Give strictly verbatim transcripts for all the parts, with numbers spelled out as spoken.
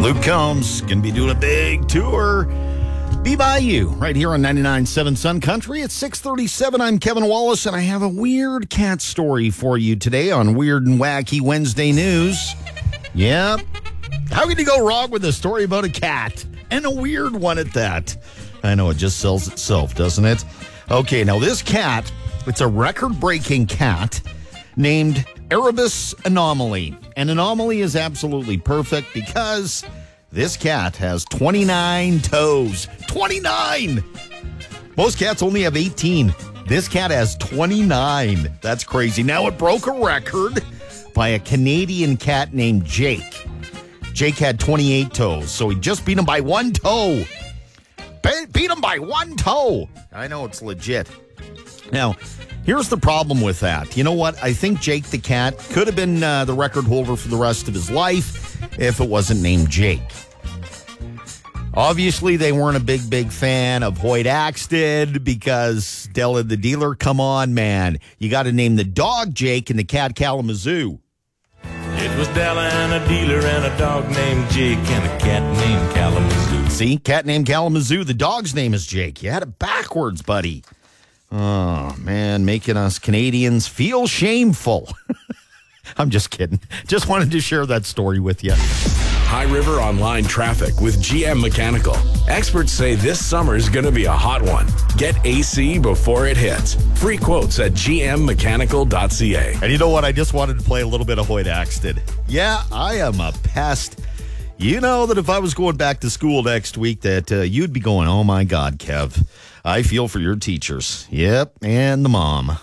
Luke Combs going to be doing a big tour. Be by you right here on ninety-nine point seven Sun Country. It's six thirty-seven. I'm Kevin Wallace, and I have a weird cat story for you today on Weird and Wacky Wednesday News. Yep. How could you go wrong with a story about a cat? And a weird one at that. I know, it just sells itself, doesn't it? Okay, now this cat, it's a record-breaking cat named Erebus Anomaly. And Anomaly is absolutely perfect because this cat has twenty-nine toes. twenty-nine! Most cats only have eighteen. This cat has twenty-nine. That's crazy. Now, it broke a record by a Canadian cat named Jake. Jake had twenty-eight toes, so he just beat him by one toe. Be- beat him by one toe. I know, it's legit. Now, here's the problem with that. You know what? I think Jake the cat could have been uh, the record holder for the rest of his life if it wasn't named Jake. Obviously, they weren't a big, big fan of Hoyt Axted because Della the dealer, come on, man. You got to name the dog Jake and the cat Kalamazoo. It was Della and a dealer and a dog named Jake and a cat named Kalamazoo. See, cat named Kalamazoo. The dog's name is Jake. You had it backwards, buddy. Oh, man, making us Canadians feel shameful. I'm just kidding. Just wanted to share that story with you. High River Online traffic with G M Mechanical. Experts say this summer is going to be a hot one. Get A C before it hits. Free quotes at g m mechanical dot c a. And you know what? I just wanted to play a little bit of Hoyt Axted. Yeah, I am a pest. You know that if I was going back to school next week that uh, you'd be going, oh my God, Kev, I feel for your teachers. Yep, and the mom.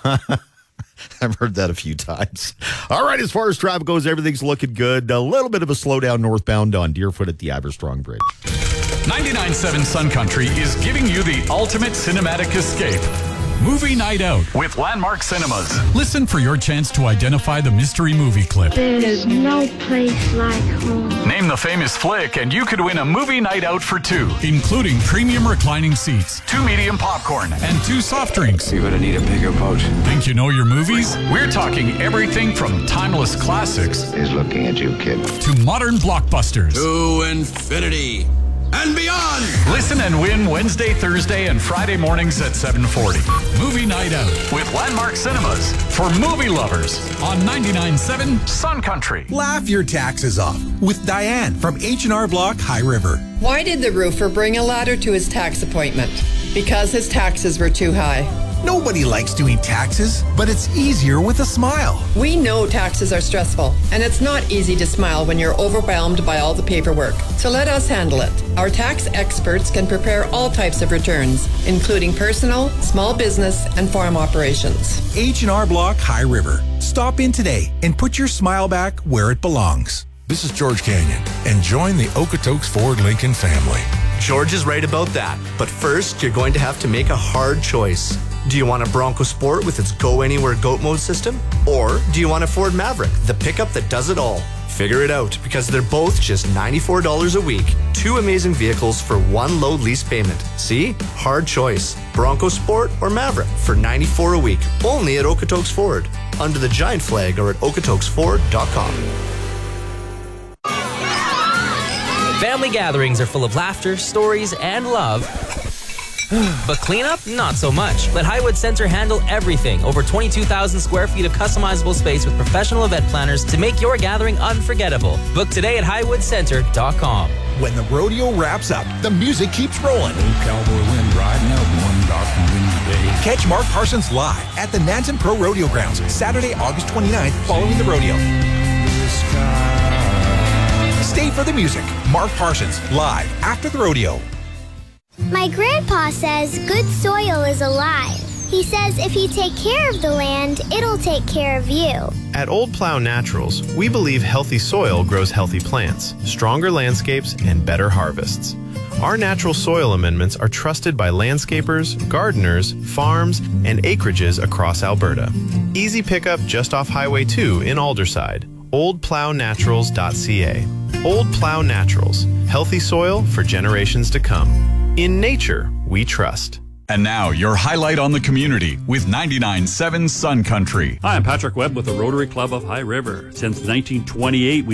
I've heard that a few times. All right, as far as traffic goes, everything's looking good. A little bit of a slowdown northbound on Deerfoot at the Iverstrong Bridge. ninety-nine point seven Sun Country is giving you the ultimate cinematic escape. Movie Night Out with Landmark Cinemas. Listen for your chance to identify the mystery movie clip. There's no place like home. Name the famous flick and you could win a movie night out for two, including premium reclining seats, two medium popcorn, and two soft drinks. You're gonna need a bigger boat. Think you know your movies? We're talking everything from timeless classics He's looking at you, kid. to modern blockbusters. To infinity and beyond. Listen and win Wednesday, Thursday, and Friday mornings at seven forty. Movie Night Out with Landmark Cinemas for movie lovers on ninety-nine point seven Sun Country. Laugh your taxes off with Diane from H and R Block High River. Why did the roofer bring a ladder to his tax appointment? Because his taxes were too high. Nobody likes doing taxes, but it's easier with a smile. We know taxes are stressful, and it's not easy to smile when you're overwhelmed by all the paperwork. So let us handle it. Our tax experts can prepare all types of returns, including personal, small business, and farm operations. H and R Block High River. Stop in today and put your smile back where it belongs. This is George Canyon, and join the Okotoks Ford Lincoln family. George is right about that, but first you're going to have to make a hard choice. Do you want a Bronco Sport with its Go Anywhere GOAT mode system? Or do you want a Ford Maverick, the pickup that does it all? Figure it out, because they're both just ninety-four dollars a week. Two amazing vehicles for one low lease payment. See? Hard choice. Bronco Sport or Maverick for ninety-four dollars a week. Only at Okotoks Ford. Under the giant flag or at okotoks ford dot com. Family gatherings are full of laughter, stories, and love. But cleanup? Not so much. Let Highwood Center handle everything. Over twenty-two thousand square feet of customizable space with professional event planners to make your gathering unforgettable. Book today at highwood center dot com. When the rodeo wraps up, the music keeps rolling. Old cowboy wind riding out one dark and windy day. Catch Mark Parsons live at the Nanton Pro Rodeo Grounds, Saturday, August twenty-ninth, following the rodeo. Stay for the music. Mark Parsons live after the rodeo. My grandpa says good soil is alive. He says if you take care of the land, it'll take care of you. At Old Plow Naturals, we believe healthy soil grows healthy plants, stronger landscapes, and better harvests. Our natural soil amendments are trusted by landscapers, gardeners, farms, and acreages across Alberta. Easy pickup just off Highway two in Alderside. old plow naturals dot c a. Old Plow Naturals. Healthy soil for generations to come. In nature, we trust. And now, your highlight on the community with ninety-nine point seven Sun Country. Hi, I'm Patrick Webb with the Rotary Club of High River. Since nineteen twenty-eight, we